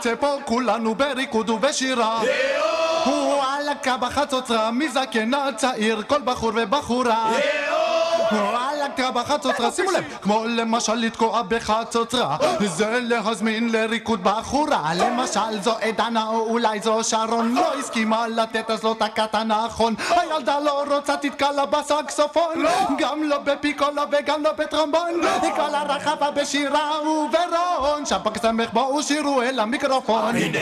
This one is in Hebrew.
נצא פה כולנו בריקוד ובשירה וואלקה בחצוצרה מזקן עד צעיר כל בחור ובחורה וואלקה בחצוצרה שימו לב כמו למשל לתקוע בחצוצרה זה להזמין לריקוד בחורה למשל זו עדנה או אולי זו שרון לא הסכימה לתת אז לא תקעת נכון הילדה לא רוצה תתקע לה בסקסופון גם לא בפיקולו וגם לא בטרומבון כל הרחבה בשירה וברון שפק סמך בואו שירו אל המיקרופון